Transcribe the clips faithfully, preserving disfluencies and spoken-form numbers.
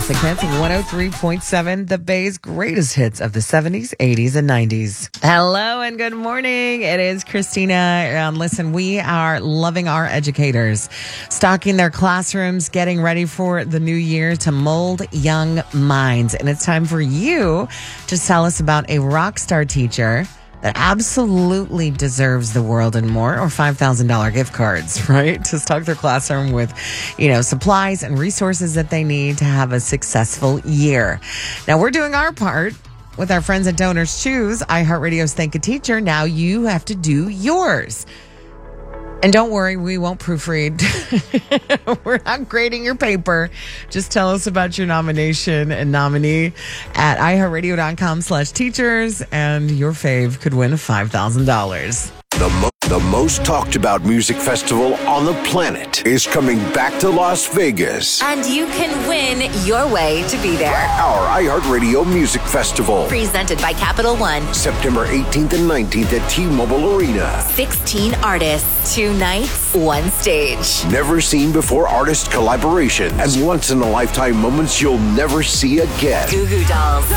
Classic Hits one oh three point seven, the Bay's greatest hits of the seventies, eighties, and nineties. Hello and good morning. It is Christina. And listen, we are loving our educators, stocking their classrooms, getting ready for the new year to mold young minds. And it's time for you to tell us about a rock star teacher that absolutely deserves the world and more, or five thousand dollars gift cards, right? To stock their classroom with, you know, supplies and resources that they need to have a successful year. Now, we're doing our part with our friends at Donors Choose, iHeartRadio's Thank a Teacher. Now you have to do yours. And don't worry, we won't proofread. We're not grading your paper. Just tell us about your nomination and nominee at iHeartRadio.com slash teachers, and your fave could win five thousand dollars. The, mo- the most talked about music festival on the planet is coming back to Las Vegas. And you can win your way to be there. Our iHeartRadio Music Festival. Presented by Capital One. September eighteenth and nineteenth at T-Mobile Arena. sixteen artists, two nights, one stage. Never seen before artist collaborations and once in a lifetime moments you'll never see again. Goo Goo Dolls.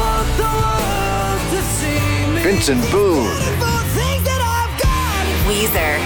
Vincent Boone. Weezer.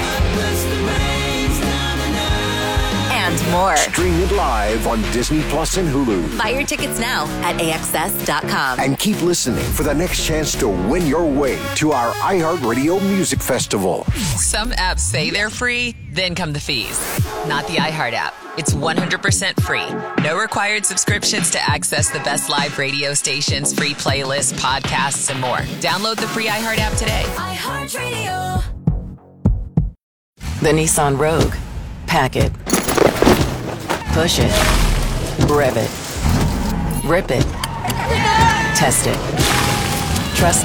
And more. Stream it live on Disney Plus and Hulu. Buy your tickets now at A X S dot com. And keep listening for the next chance to win your way to our iHeartRadio Music Festival. Some apps say they're free, then come the fees. Not the iHeart app. It's one hundred percent free. No required subscriptions to access the best live radio stations, free playlists, podcasts, and more. Download the free iHeart app today. iHeartRadio. The Nissan Rogue. Pack it. Push it. Rev it. Rip it. Test it. Trust